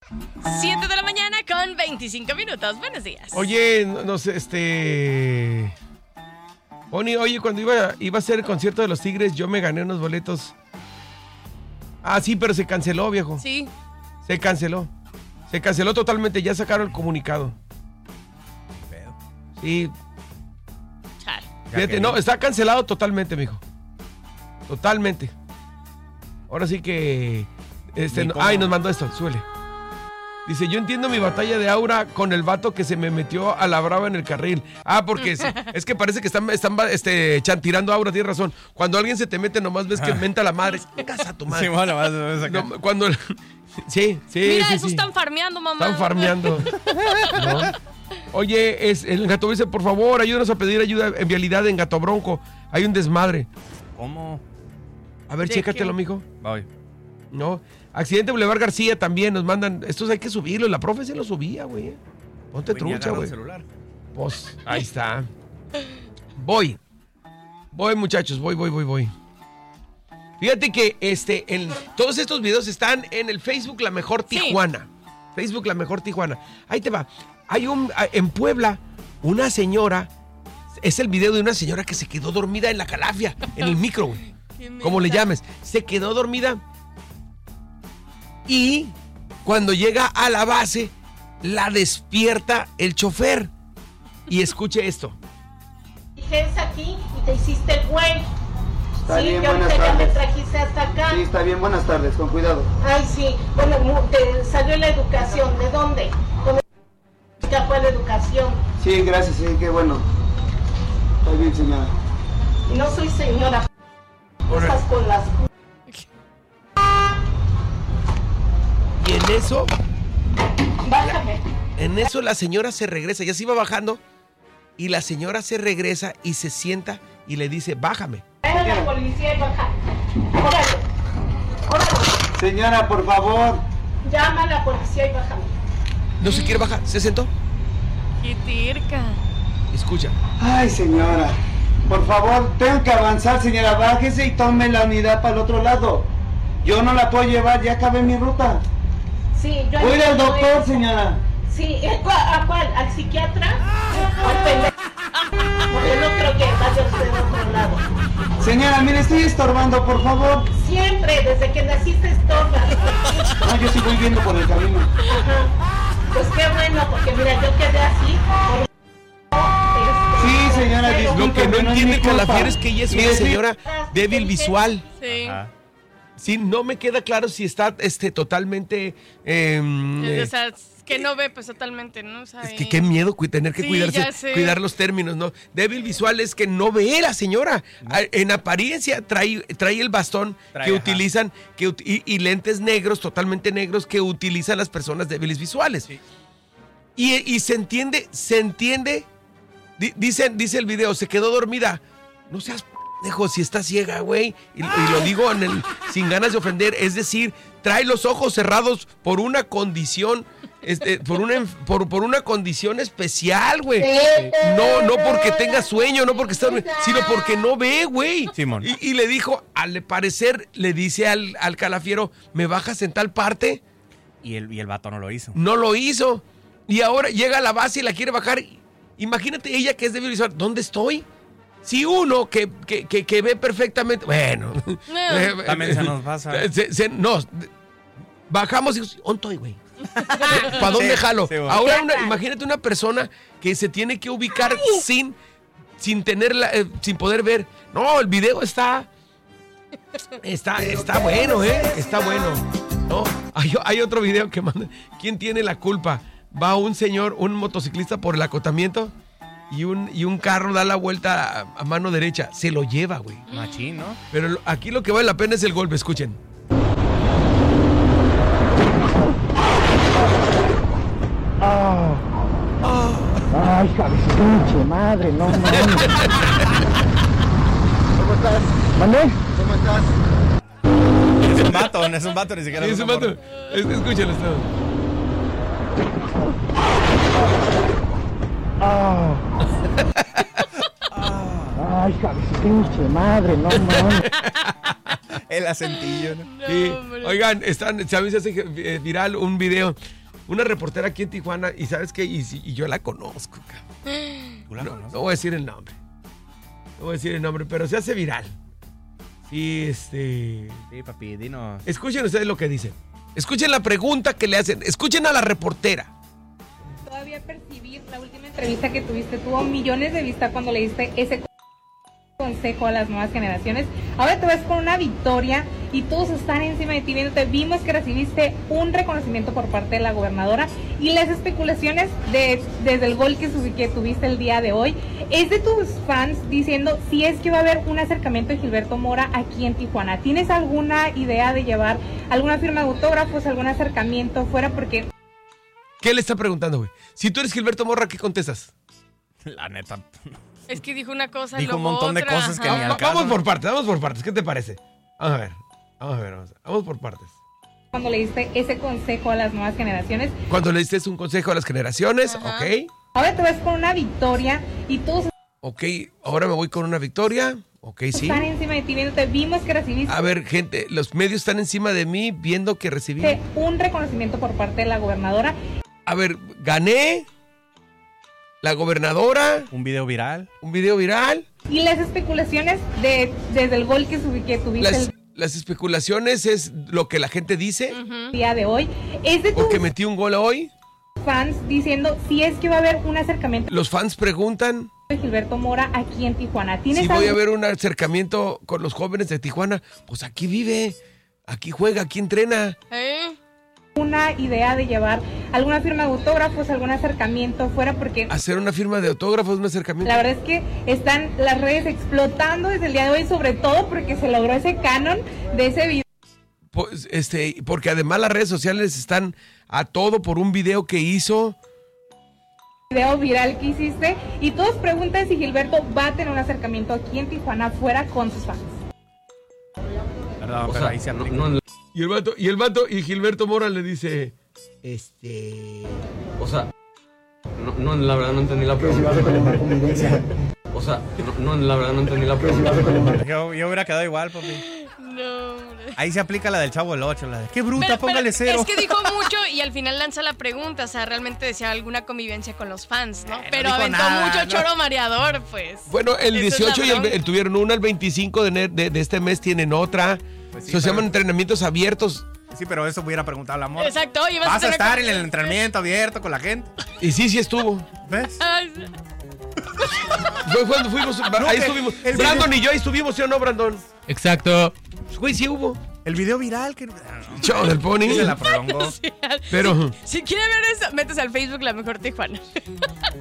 7 de la mañana con 25 minutos. Buenos días. Oye, no sé, Oni, oye, cuando iba a hacer el concierto de los Tigres, yo me gané unos boletos. Ah, sí, pero se canceló, viejo. Sí. Se canceló totalmente, ya sacaron el comunicado. Sí. Chale. Fíjate, no, está cancelado totalmente, mijo. Totalmente. Ahora sí que... Ay, nos mandó esto, súbele. Dice, yo entiendo mi batalla de aura con el vato que se me metió a la brava en el carril. Ah, porque es que parece que están tirando aura, tienes razón. Cuando alguien se te mete, nomás ves que menta la madre. Casa a tu madre. Sí, bueno, vas a sacar. No, cuando... Sí. Mira, eso están farmeando, mamá. Están farmeando. ¿No? Oye, el Gato dice, por favor, ayúdanos a pedir ayuda en vialidad en Gato Bronco. Hay un desmadre. ¿Cómo? A ver, chécatelo, mijo. Voy. No. Accidente Boulevard García también nos mandan. Estos hay que subirlos. La profe se los subía, güey. Ponte trucha, güey. Pues, ahí está. Voy, muchachos. Voy. Fíjate que todos estos videos están en el Facebook La Mejor Tijuana. Sí. Facebook La Mejor Tijuana. Ahí te va. Hay en Puebla, una señora. Es el video de una señora que se quedó dormida en la calafia, en el micro, güey. Como le llames. Se quedó dormida. Y cuando llega a la base, la despierta el chofer. Y escuche esto. Dije, es aquí y te hiciste el güey. Está sí, bien, yo buenas ahorita ya tardes. me trajiste hasta acá. Sí, está bien, buenas tardes, con cuidado. Ay, sí. Bueno, te salió la educación. ¿De dónde? ¿Dónde fue la educación? Sí, gracias, sí, qué bueno. Está bien, señora. Y no soy señora. Cosas con las... Y en eso... Bájame. En eso la señora se regresa. Ya se iba bajando. Y la señora se regresa y se sienta y le dice, bájame. Ven a la policía y baja. Órale. Señora, por favor. Llama a la policía y bájame. No se quiere bajar. ¿Se sentó? ¡Qué tirca! Escucha. Ay, señora. Por favor, tengo que avanzar, señora. Bájese y tome la unidad para el otro lado. Yo no la puedo llevar, ya acabé mi ruta. Sí, yo... Voy al doctor, señora. Sí, ¿a cuál? ¿Al psiquiatra? ¿Al pendejo? Porque no creo que vaya usted a otro lado. Señora, mire, estoy estorbando, por favor. Siempre, desde que naciste estorbas. No, yo sí voy viendo por el camino. Ajá. Pues qué bueno, porque mira, yo quedé así. Sí, señora, disculpe. Lo que no entiende Calafiero es que ella es una Mire, señora débil visual. Sí. Sí, no me queda claro si está totalmente... O sea, que no ve pues totalmente, ¿no? O sea, es que qué miedo tener que sí, cuidarse, cuidar los términos, ¿no? Débil visual es que no ve la señora. No. En apariencia trae el bastón que utilizan y lentes negros, totalmente negros, que utilizan las personas débiles visuales. Sí. Y se entiende, dice el video, se quedó dormida. No seas dejo si está ciega, güey. Y lo digo sin ganas de ofender. Es decir, trae los ojos cerrados por una condición, por una condición especial, güey. No porque tenga sueño, no porque esté dormido, sino porque no ve, güey. Simón. Y le dijo, al parecer, le dice al Calafiero, ¿me bajas en tal parte? Y el vato no lo hizo. No lo hizo. Y ahora llega a la base y la quiere bajar. Imagínate ella que es débil visual. ¿Dónde estoy? Si uno que ve perfectamente, bueno. También se nos pasa. No, bajamos y ¿dónde estoy, güey? ¿Para dónde jalo? Sí, bueno. Ahora imagínate una persona que se tiene que ubicar sin sin poder ver. No, el video está bueno, está bueno. No, hay otro video que manda. ¿Quién tiene la culpa? Va un motociclista por el acotamiento. Y un carro da la vuelta a mano derecha. Se lo lleva, güey. Machín, ¿no? Pero aquí lo que vale la pena es el golpe. Escuchen. Ay, pinche madre, no mames. ¿Cómo estás? ¿Mandé? ¿Cómo estás? Es un vato, ni siquiera. Sí, es un vato. Escúchalo, está. Ay, pinche madre, no mames. El acentillo, ¿no? No, Sí. hombre. Oigan, ¿sabes? Se hace viral un video. Una reportera aquí en Tijuana, y ¿sabes qué? Y yo la conozco, cabrón. ¿Tú la conoces? No voy a decir el nombre. No voy a decir el nombre, pero se hace viral. Sí, Sí, papi, dinos. Escuchen ustedes lo que dicen. Escuchen la pregunta que le hacen. Escuchen a la reportera. Todavía percibir la última entrevista que tuviste, tuvo millones de vistas cuando le diste ese consejo a las nuevas generaciones. Ahora te ves con una victoria y todos están encima de ti viéndote. Vimos que recibiste un reconocimiento por parte de la gobernadora y las especulaciones desde el gol que tuviste el día de hoy es de tus fans diciendo si es que va a haber un acercamiento de Gilberto Mora aquí en Tijuana. ¿Tienes alguna idea de llevar alguna firma de autógrafos, algún acercamiento fuera? Porque ¿Qué le está preguntando, güey? Si tú eres Gilberto Morra, ¿qué contestas? La neta. Es que dijo una cosa y Dijo un luego montón de otra. cosas que Ajá. ni al caso. Vamos por partes. ¿Qué te parece? Vamos a ver. Vamos por partes. cuando le diste ese consejo a las nuevas generaciones. Cuando le diste un consejo a las generaciones, Ajá. ok. Ahora te vas con una victoria y todos Ok, ahora me voy con una victoria. Ok, sí. están encima de ti viéndote. Vimos que recibiste A ver, gente, los medios están encima de mí viendo que recibí. un reconocimiento por parte de la gobernadora. A ver, gané. La gobernadora, Un video viral. un video viral. Y las especulaciones desde el gol que tuviste Las especulaciones es lo que la gente dice. el día de hoy. Es de tus Porque metí un gol hoy. fans diciendo si es que va a haber un acercamiento Los fans preguntan de Gilberto Mora aquí en Tijuana. ¿Tienes si voy a algo- ver un acercamiento con los jóvenes de Tijuana. Pues aquí vive, aquí juega, aquí entrena. una idea de llevar alguna firma de autógrafos, algún acercamiento fuera? Porque Hacer una firma de autógrafos, un acercamiento. la verdad es que están las redes explotando desde el día de hoy, sobre todo porque se logró ese canon de ese video. Pues, porque además las redes sociales están a todo por un video que hizo. Viral que hiciste y todos preguntan si Gilberto va a tener un acercamiento aquí en Tijuana fuera con sus fans. Perdón, O pero sea, ahí se aplica. Y Gilberto Mora le dice, o sea, no, la verdad no entendí la pregunta. O sea, no, la verdad no entendí la pregunta. Yo hubiera quedado igual, papi. No, hombre. Ahí se aplica la del Chavo del 8, la de qué bruta, Pero póngale cero. Es que dijo mucho y al final lanza la pregunta, o sea, realmente decía alguna convivencia con los fans, ¿no? No Pero dijo aventó nada, mucho ¿no? choro mareador, pues. bueno, el Esa es 18 la y el bronca. tuvieron una, el 25 de este mes tienen otra. Pues sí, Se llaman pero- entrenamientos abiertos. Sí, pero eso hubiera preguntado la morra. Exacto, y vas Vas a tener estar que- en el entrenamiento abierto con la gente. Y sí estuvo. ¿Ves? Ay, Fue cuando fuimos, ahí que estuvimos. el Brandon video- y yo ahí estuvimos, ¿sí o no, Brandon? Exacto. Güey, sí hubo. El video viral que... Show del Pony. Se la prolongó. sí, Pero... Si quiere ver eso, métese al Facebook La Mejor Tijuana.